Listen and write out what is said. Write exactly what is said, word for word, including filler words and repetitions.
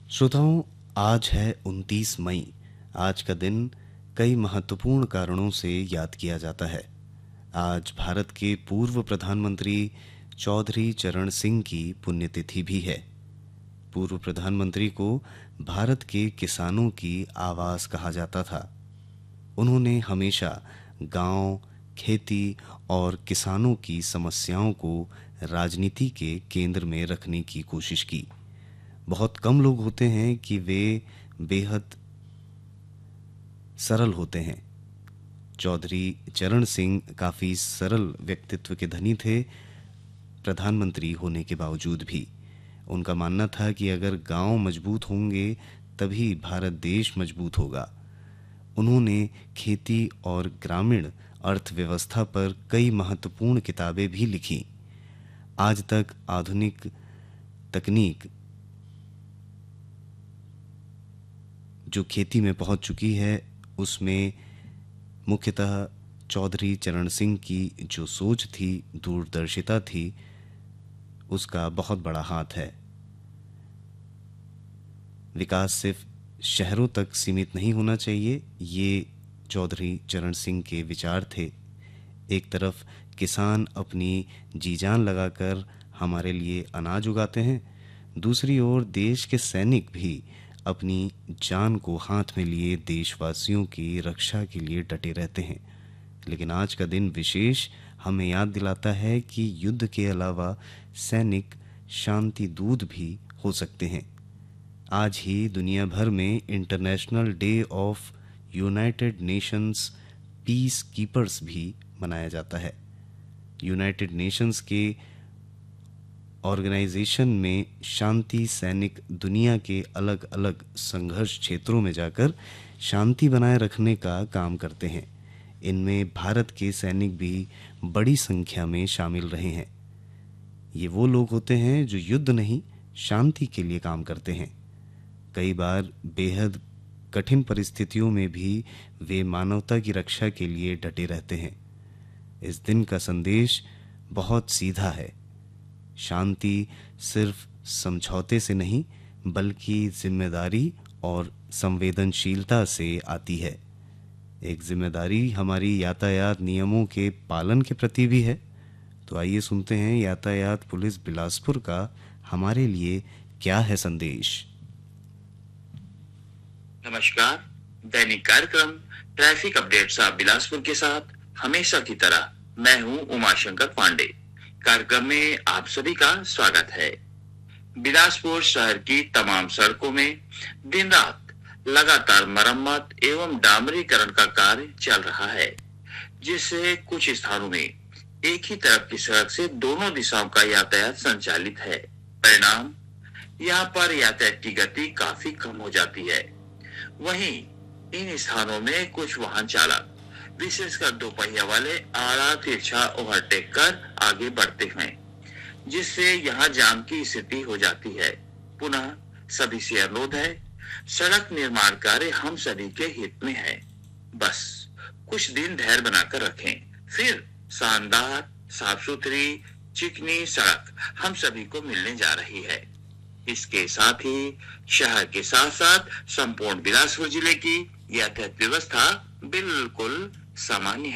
श्रोताओं, आज है उनतीस मई। आज का दिन कई महत्वपूर्ण कारणों से याद किया जाता है। आज भारत के पूर्व प्रधानमंत्री चौधरी चरण सिंह की पुण्यतिथि भी है। पूर्व प्रधानमंत्री को भारत के किसानों की आवाज कहा जाता था। उन्होंने हमेशा गांव, खेती और किसानों की समस्याओं को राजनीति के केंद्र में रखने की कोशिश की। बहुत कम लोग होते हैं कि वे बेहद सरल होते हैं। चौधरी चरण सिंह काफी सरल व्यक्तित्व के धनी थे। प्रधानमंत्री होने के बावजूद भी उनका मानना था कि अगर गांव मजबूत होंगे तभी भारत देश मजबूत होगा। उन्होंने खेती और ग्रामीण अर्थव्यवस्था पर कई महत्वपूर्ण किताबें भी लिखी। आज तक आधुनिक तकनीक जो खेती में पहुंच चुकी है, उसमें मुख्यतः चौधरी चरण सिंह की जो सोच थी, दूरदर्शिता थी, उसका बहुत बड़ा हाथ है। विकास सिर्फ शहरों तक सीमित नहीं होना चाहिए, ये चौधरी चरण सिंह के विचार थे। एक तरफ किसान अपनी जी जान लगाकर हमारे लिए अनाज उगाते हैं, दूसरी ओर देश के सैनिक भी अपनी जान को हाथ में लिए देशवासियों की रक्षा के लिए डटे रहते हैं। लेकिन आज का दिन विशेष हमें याद दिलाता है कि युद्ध के अलावा सैनिक शांति दूत भी हो सकते हैं। आज ही दुनिया भर में international day of United Nations peace keepers भी मनाया जाता है। यूनाइटेड नेशंस के ऑर्गेनाइजेशन में शांति सैनिक दुनिया के अलग अलग संघर्ष क्षेत्रों में जाकर शांति बनाए रखने का काम करते हैं। इनमें भारत के सैनिक भी बड़ी संख्या में शामिल रहे हैं। ये वो लोग होते हैं जो युद्ध नहीं, शांति के लिए काम करते हैं। कई बार बेहद कठिन परिस्थितियों में भी वे मानवता की रक्षा के लिए डटे रहते हैं। इस दिन का संदेश बहुत सीधा है। शांति सिर्फ समझौते से नहीं, बल्कि जिम्मेदारी और संवेदनशीलता से आती है। एक जिम्मेदारी हमारी यातायात नियमों के पालन के प्रति भी है। तो आइए सुनते हैं यातायात पुलिस बिलासपुर का हमारे लिए क्या है संदेश। नमस्कार, दैनिक कार्यक्रम ट्रैफिक अपडेट्स आप बिलासपुर के साथ हमेशा की तरह मैं हूं उमाशंकर पांडे। कार्यक्रम में आप सभी का स्वागत है। बिलासपुर शहर की तमाम सड़कों में दिन रात लगातार मरम्मत एवं डामरीकरण का कार्य चल रहा है, जिससे कुछ स्थानों में एक ही तरफ की सड़क से दोनों दिशाओं का यातायात संचालित है। परिणाम, यहाँ पर यातायात की गति काफी कम हो जाती है। वहीं इन स्थानों में कुछ वाहन चालक, विशेषकर दोपहिया वाले, आड़ा तिरछा ओवरटेक कर आगे बढ़ते हैं, जिससे यहाँ जाम की स्थिति हो जाती है। पुनः सभी से अनुरोध है, सड़क निर्माण कार्य हम सभी के हित में है। बस कुछ दिन धैर्य बनाकर रखें, फिर शानदार साफ सुथरी चिकनी सड़क हम सभी को मिलने जा रही है। इसके साथ ही शहर के साथ साथ संपूर्ण बिलासपुर जिले की यातायात व्यवस्था बिल्कुल सामान्य है।